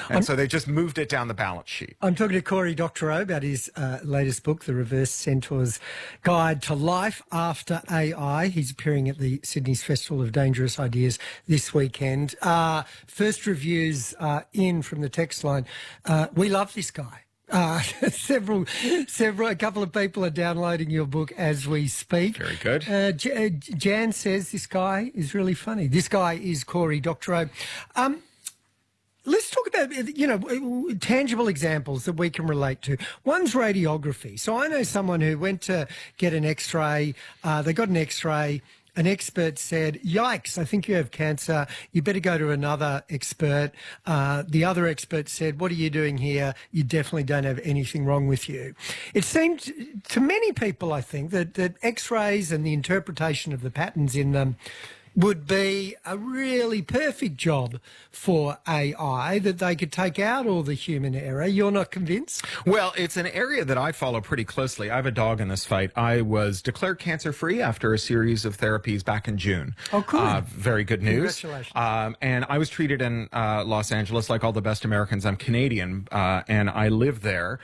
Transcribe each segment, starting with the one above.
And so they just moved it down the balance sheet. I'm talking to Cory Doctorow about his latest book, The Reverse Centaur's Guide to Life After AI. He's appearing at the Sydney's Festival of Dangerous Ideas this weekend. First reviews in from the text line. We love this guy. A couple of people are downloading your book as we speak. Very good. Jan says this guy is really funny. This guy is Cory Doctorow. Let's talk about, tangible examples that we can relate to. One's radiography. So I know someone who went to get an X-ray. They got an X-ray. An expert said, yikes, I think you have cancer. You better go to another expert. The other expert said, what are you doing here? You definitely don't have anything wrong with you. It seemed to many people, I think, that X-rays and the interpretation of the patterns in them would be a really perfect job for AI, that they could take out all the human error. You're not convinced? Well, it's an area that I follow pretty closely. I have a dog in this fight. I was declared cancer-free after a series of therapies back in June. Oh, cool. Very good news. Congratulations. And I was treated in Los Angeles like all the best Americans. I'm Canadian, and I live there.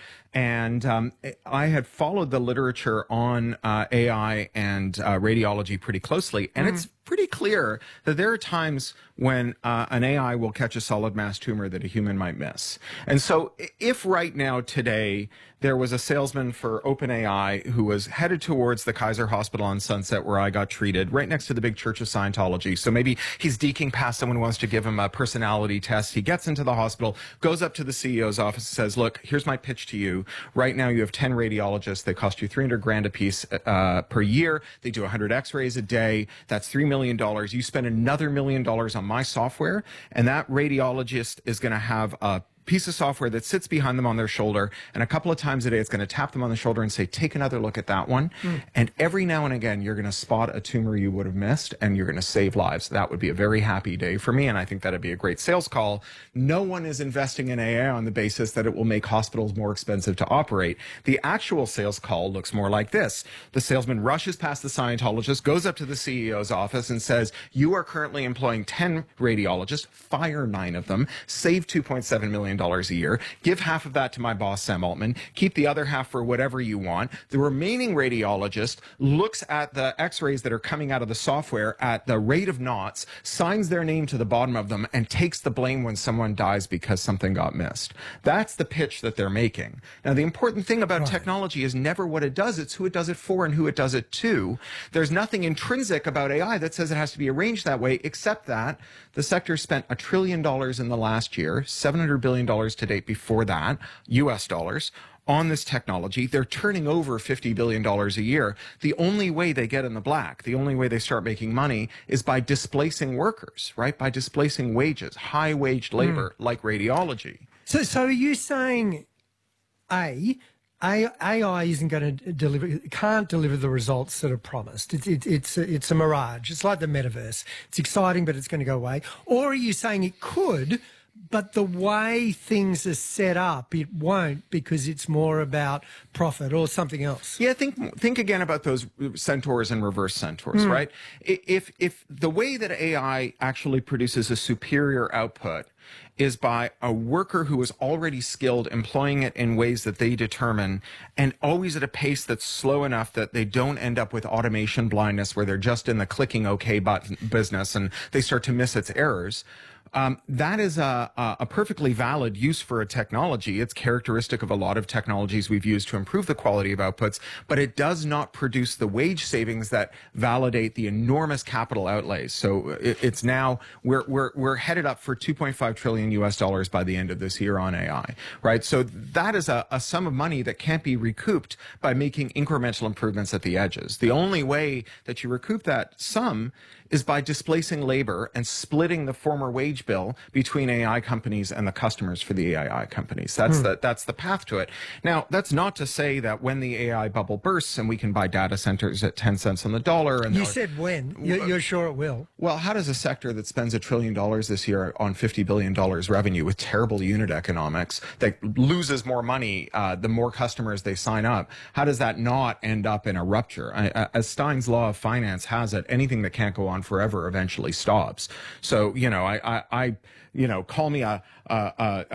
And I had followed the literature on AI and radiology pretty closely, and it's pretty clear that there are times when an AI will catch a solid mass tumor that a human might miss. And so if right now today there was a salesman for OpenAI who was headed towards the Kaiser Hospital on Sunset where I got treated, right next to the big Church of Scientology. So maybe he's deking past someone who wants to give him a personality test. He gets into the hospital, goes up to the CEO's office, says, look, here's my pitch to you. Right now you have 10 radiologists. They cost you $300,000 a piece per year. They do 100 X-rays a day. That's $3 million. You spend another $1 million on my software, and that radiologist is going to have a piece of software that sits behind them on their shoulder, and a couple of times a day it's going to tap them on the shoulder and say, take another look at that one. And every now and again you're going to spot a tumor you would have missed, and you're going to save lives. That would be a very happy day for me, and I think that'd be a great sales call. No one is investing in AI on the basis that it will make hospitals more expensive to operate. The actual sales call looks more like this. The salesman rushes past the Scientologist, goes up to the CEO's office and says, you are currently employing 10 radiologists, fire 9 of them, save $2.7 million a year, give half of that to my boss, Sam Altman, keep the other half for whatever you want. The remaining radiologist looks at the X-rays that are coming out of the software at the rate of knots, signs their name to the bottom of them, and takes the blame when someone dies because something got missed. That's the pitch that they're making. Now, the important thing about technology is never what it does, it's who it does it for and who it does it to. There's nothing intrinsic about AI that says it has to be arranged that way, except that the sector spent $1 trillion in the last year, $700 billion to date before that, US dollars, on this technology. They're turning over $50 billion a year. The only way they get in the black, the only way they start making money is by displacing workers, right? By displacing wages, high-waged labor, like radiology. So are you saying, AI isn't going to deliver, can't deliver the results that are promised. It's a mirage. It's like the metaverse. It's exciting, but it's going to go away. Or are you saying it could, but the way things are set up, it won't, because it's more about profit or something else? Yeah, think again about those centaurs and reverse centaurs, right? If the way that AI actually produces a superior output is by a worker who is already skilled, employing it in ways that they determine, and always at a pace that's slow enough that they don't end up with automation blindness where they're just in the clicking OK button business and they start to miss its errors. That is a perfectly valid use for a technology. It's characteristic of a lot of technologies we've used to improve the quality of outputs, but it does not produce the wage savings that validate the enormous capital outlays. So it's now, we're headed up for $2.5 trillion US dollars by the end of this year on AI, right? So that is a sum of money that can't be recouped by making incremental improvements at the edges. The only way that you recoup that sum is by displacing labor and splitting the former wage bill between AI companies and the customers for the AI companies. That's the path to it. Now, that's not to say that when the AI bubble bursts and we can buy data centers at 10 cents on the dollar. And you said when. You're sure it will. Well, how does a sector that spends $1 trillion this year on $50 billion revenue with terrible unit economics, that loses more money the more customers they sign up, how does that not end up in a rupture? As Stein's law of finance has it, anything that can't go on forever eventually stops. So, call me a